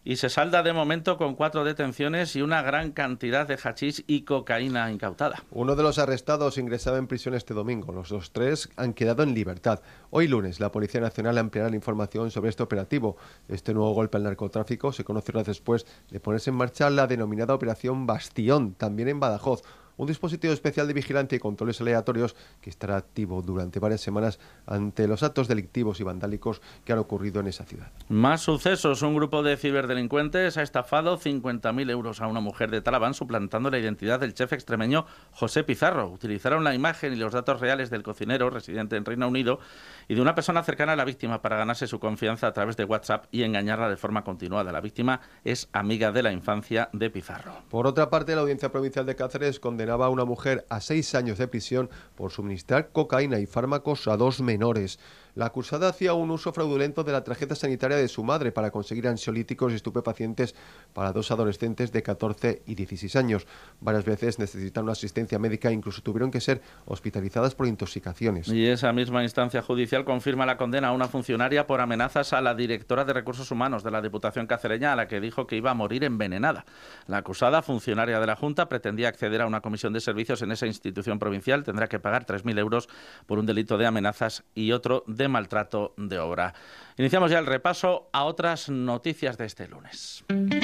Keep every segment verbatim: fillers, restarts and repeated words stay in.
y se salda de momento con cuatro detenciones y una gran cantidad de hachís y cocaína incautada. Uno de los arrestados ingresaba en prisión este domingo. Los dos tres han quedado en libertad. Hoy lunes, la Policía Nacional ampliará la información sobre este operativo. Este nuevo golpe al narcotráfico se conocerá después de ponerse en marcha la denominada Operación Bastión, también en Badajoz. Un dispositivo especial de vigilancia y controles aleatorios que estará activo durante varias semanas ante los actos delictivos y vandálicos que han ocurrido en esa ciudad. Más sucesos. Un grupo de ciberdelincuentes ha estafado cincuenta mil euros a una mujer de Talaván suplantando la identidad del chef extremeño José Pizarro. Utilizaron la imagen y los datos reales del cocinero residente en Reino Unido y de una persona cercana a la víctima para ganarse su confianza a través de WhatsApp y engañarla de forma continuada. La víctima es amiga de la infancia de Pizarro. Por otra parte, la Audiencia Provincial de Cáceres condenaba a una mujer a seis años de prisión por suministrar cocaína y fármacos a dos menores. La acusada hacía un uso fraudulento de la tarjeta sanitaria de su madre para conseguir ansiolíticos y estupefacientes para dos adolescentes de catorce y dieciséis años. Varias veces necesitaron asistencia médica e incluso tuvieron que ser hospitalizadas por intoxicaciones. Y esa misma instancia judicial confirma la condena a una funcionaria por amenazas a la directora de Recursos Humanos de la Diputación cacereña, a la que dijo que iba a morir envenenada. La acusada, funcionaria de la Junta, pretendía acceder a una comisión de servicios en esa institución provincial. Tendrá que pagar tres mil euros por un delito de amenazas y otro de maltrato de obra. Iniciamos ya el repaso a otras noticias de este lunes.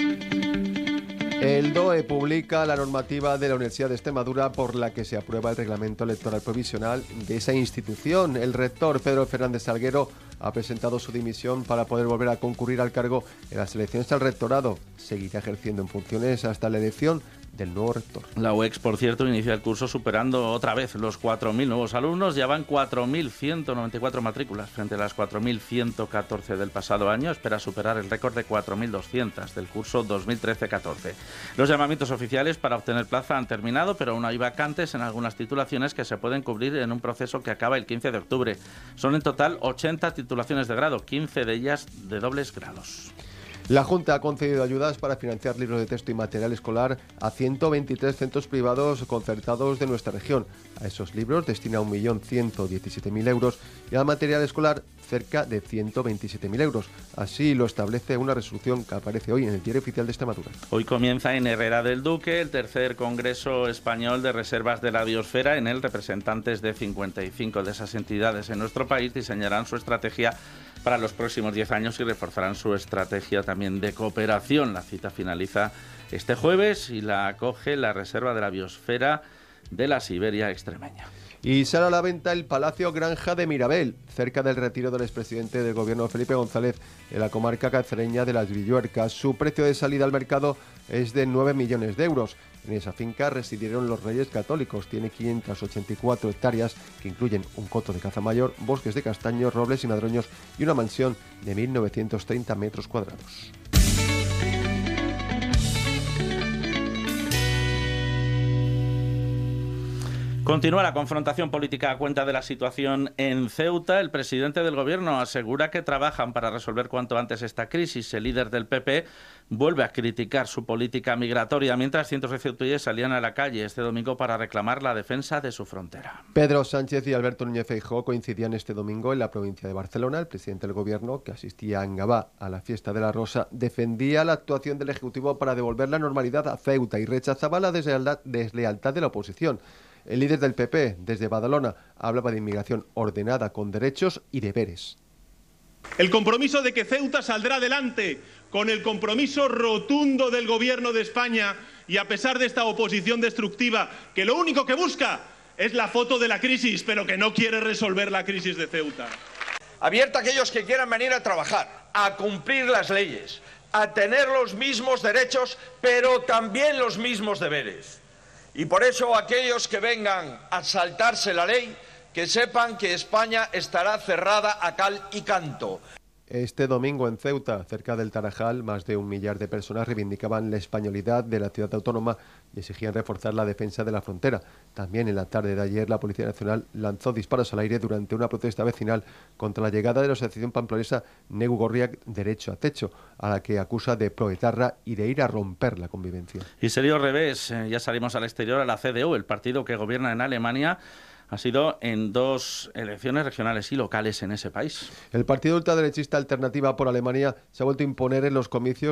El D O E publica la normativa de la Universidad de Extremadura por la que se aprueba el reglamento electoral provisional de esa institución. El rector Pedro Fernández Salguero ha presentado su dimisión para poder volver a concurrir al cargo en las elecciones al rectorado. Seguirá ejerciendo en funciones hasta la elección del nuevo rector. La U E X, por cierto, inicia el curso superando otra vez los cuatro mil nuevos alumnos. Ya van cuatro mil ciento noventa y cuatro matrículas frente a las cuatro mil ciento catorce del pasado año. Espera superar el récord de cuatro mil doscientos del curso dos mil trece catorce. Los llamamientos oficiales para obtener plaza han terminado, pero aún hay vacantes en algunas titulaciones que se pueden cubrir en un proceso que acaba el quince de octubre. Son en total ochenta titulaciones de grado, quince de ellas de dobles grados. La Junta ha concedido ayudas para financiar libros de texto y material escolar a ciento veintitrés centros privados concertados de nuestra región. A esos libros destina un millón ciento diecisiete mil euros y al material escolar cerca de ciento veintisiete mil euros. Así lo establece una resolución que aparece hoy en el Diario Oficial de Extremadura. Hoy comienza en Herrera del Duque el tercer Congreso Español de Reservas de la Biosfera. En él, representantes de cincuenta y cinco de esas entidades en nuestro país diseñarán su estrategia para los próximos diez años y reforzarán su estrategia también de cooperación. La cita finaliza este jueves y la acoge la Reserva de la Biosfera de la Siberia extremeña. Y sale a la venta el Palacio Granja de Mirabel, cerca del retiro del expresidente del gobierno Felipe González en la comarca cacereña de Las Villuercas. Su precio de salida al mercado es de nueve millones de euros. En esa finca residieron los Reyes Católicos. Tiene quinientas ochenta y cuatro hectáreas que incluyen un coto de caza mayor, bosques de castaños, robles y madroños y una mansión de mil novecientos treinta metros cuadrados. Continúa la confrontación política a cuenta de la situación en Ceuta. El presidente del gobierno asegura que trabajan para resolver cuanto antes esta crisis. El líder del P P vuelve a criticar su política migratoria, mientras cientos de ceutíes salían a la calle este domingo para reclamar la defensa de su frontera. Pedro Sánchez y Alberto Núñez Feijóo coincidían este domingo en la provincia de Barcelona. El presidente del gobierno, que asistía en Gavà a la fiesta de la Rosa, defendía la actuación del Ejecutivo para devolver la normalidad a Ceuta y rechazaba la deslealtad, deslealtad de la oposición. El líder del P P, desde Badalona, hablaba de inmigración ordenada con derechos y deberes. El compromiso de que Ceuta saldrá adelante, con el compromiso rotundo del Gobierno de España y a pesar de esta oposición destructiva, que lo único que busca es la foto de la crisis, pero que no quiere resolver la crisis de Ceuta. Abierta a aquellos que quieran venir a trabajar, a cumplir las leyes, a tener los mismos derechos, pero también los mismos deberes. Y por eso aquellos que vengan a saltarse la ley, que sepan que España estará cerrada a cal y canto. Este domingo en Ceuta, cerca del Tarajal, más de un millar de personas reivindicaban la españolidad de la ciudad autónoma y exigían reforzar la defensa de la frontera. También en la tarde de ayer la Policía Nacional lanzó disparos al aire durante una protesta vecinal contra la llegada de la asociación pamplonesa Negu Gorriak Derecho a Techo, a la que acusa de proetarra y de ir a romper la convivencia. Y serio revés, eh, ya salimos al exterior. A la C D U, el partido que gobierna en Alemania, ha sido en dos elecciones regionales y locales en ese país. El partido ultraderechista Alternativa por Alemania se ha vuelto a imponer en los comicios